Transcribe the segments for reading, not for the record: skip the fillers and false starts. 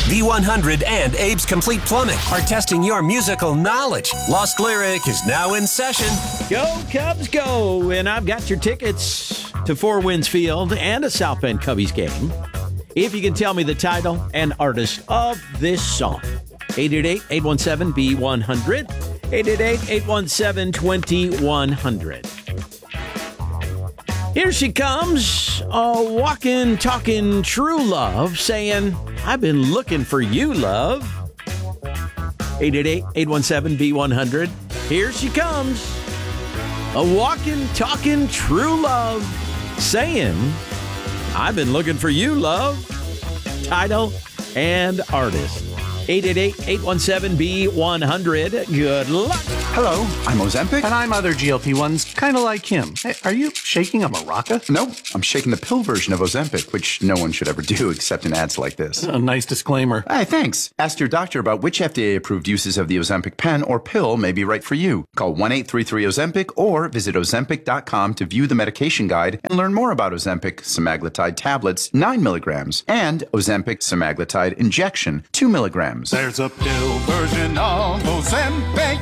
B100 and Abe's Complete Plumbing are testing your musical knowledge. Lost Lyric is now in session. Go Cubs go! And I've got your tickets to Four Winds Field and a South Bend Cubbies game. If you can tell me the title and artist of this song. 888-817-B100. 888-817-2100. Here she comes, a walking, talking true love, saying, I've been looking for you, love. 888-817-B100. Here she comes, a walking, talking true love, saying, I've been looking for you, love. Title and artist. 888-817-B100. Good luck. Hello, I'm Ozempic. And I'm other GLP-1s, kind of like him. Hey, are you shaking a maraca? Nope, I'm shaking the pill version of Ozempic, which no one should ever do except in ads like this. A nice disclaimer. Hey, thanks. Ask your doctor about which FDA-approved uses of the Ozempic pen or pill may be right for you. Call 1-833-OZEMPIC or visit Ozempic.com to view the medication guide and learn more about Ozempic semaglutide tablets, 9 milligrams, and Ozempic semaglutide injection, 2 milligrams. There's a pill version of Ozempic.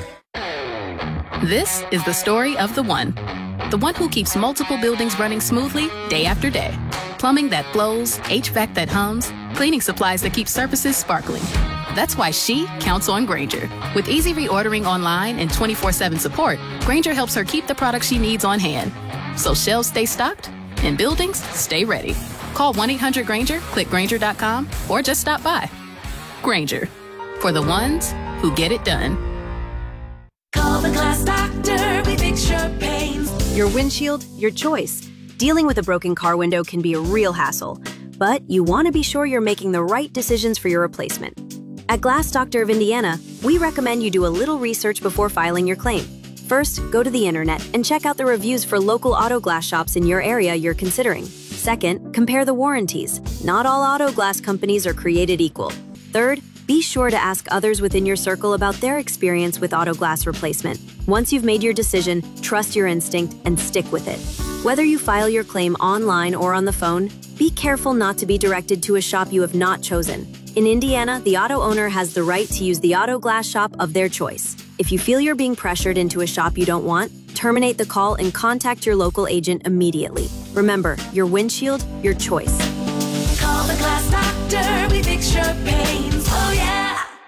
This is the story of the one who keeps multiple buildings running smoothly day after day. Plumbing that flows, HVAC that hums, cleaning supplies that keep surfaces sparkling. That's why she counts on Grainger. With easy reordering online and 24/7 support, Grainger helps her keep the products she needs on hand. So shelves stay stocked and buildings stay ready. Call 1-800-GRAINGER, click Grainger.com, or just stop by. Grainger, for the ones who get it done. Call the Glass Doctor, we fix your pains. Your windshield, your choice. Dealing with a broken car window can be a real hassle, but you want to be sure you're making the right decisions for your replacement. At Glass Doctor of Indiana, we recommend you do a little research before filing your claim. First, go to the internet and check out the reviews for local auto glass shops in your area you're considering. Second, compare the warranties. Not all auto glass companies are created equal. Third, be sure to ask others within your circle about their experience with auto glass replacement. Once you've made your decision, trust your instinct and stick with it. Whether you file your claim online or on the phone, be careful not to be directed to a shop you have not chosen. In Indiana, the auto owner has the right to use the auto glass shop of their choice. If you feel you're being pressured into a shop you don't want, terminate the call and contact your local agent immediately. Remember, your windshield, your choice. Call the Glass Doctor, we fix your pains. Oh, yeah.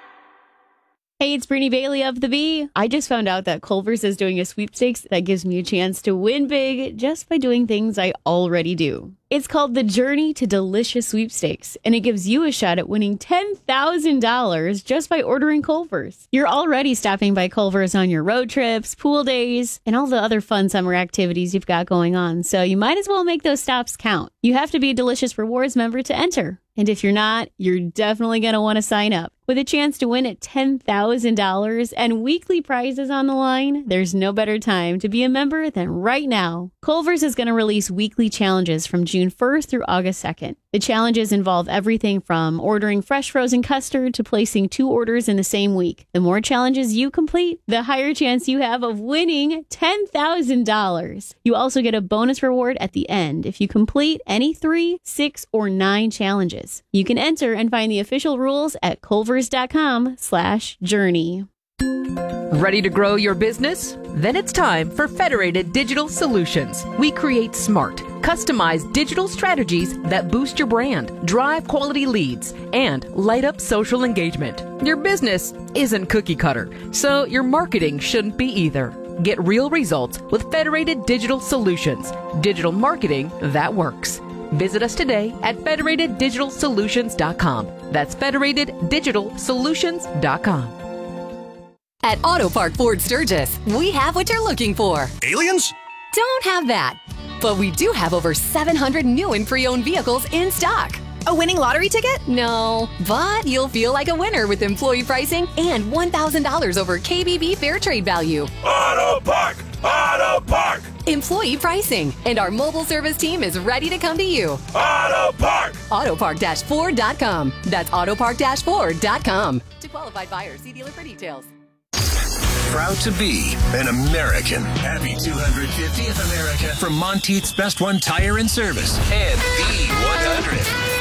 Hey, it's Brittany Bailey of The Bee. I just found out that Culver's is doing a sweepstakes that gives me a chance to win big just by doing things I already do. It's called the Journey to Delicious Sweepstakes, and it gives you a shot at winning $10,000 just by ordering Culver's. You're already stopping by Culver's on your road trips, pool days, and all the other fun summer activities you've got going on, so you might as well make those stops count. You have to be a Delicious Rewards member to enter. And if you're not, you're definitely going to want to sign up. With a chance to win at $10,000 and weekly prizes on the line, there's no better time to be a member than right now. Culver's is going to release weekly challenges from June 1st through August 2nd. The challenges involve everything from ordering fresh frozen custard to placing 2 orders in the same week. The more challenges you complete, the higher chance you have of winning $10,000. You also get a bonus reward at the end if you complete any 3, 6, or 9 challenges. You can enter and find the official rules at culvers.com/journey. Ready to grow your business? Then it's time for Federated Digital Solutions. We create smart, customized digital strategies that boost your brand, drive quality leads, and light up social engagement. Your business isn't cookie cutter, so your marketing shouldn't be either. Get real results with Federated Digital Solutions. Digital marketing that works. Visit us today at federateddigitalsolutions.com. That's federateddigitalsolutions.com. At Auto Park Ford Sturgis, we have what you're looking for. Aliens? Don't have that. But we do have over 700 new and pre-owned vehicles in stock. A winning lottery ticket? No, but you'll feel like a winner with employee pricing and $1,000 over KBB Fair Trade value. Auto Park! Auto Park! Employee pricing. And our mobile service team is ready to come to you. Auto Park! Autopark-Ford.com. That's Autopark-Ford.com. To qualified buyers, see dealer for details. Proud to be an American. Happy 250th America from Monteith's Best One Tire and Service and B100.